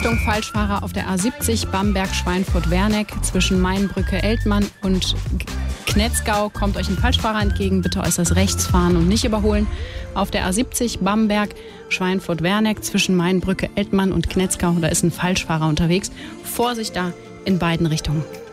Achtung, Falschfahrer auf der A70 Bamberg-Schweinfurt-Werneck zwischen Mainbrücke, Eltmann und Knetzgau kommt euch ein Falschfahrer entgegen. Bitte äußerst rechts fahren und nicht überholen. Auf der A70 Bamberg-Schweinfurt-Werneck zwischen Mainbrücke, Eltmann und Knetzgau, da ist ein Falschfahrer unterwegs. Vorsicht da in beiden Richtungen.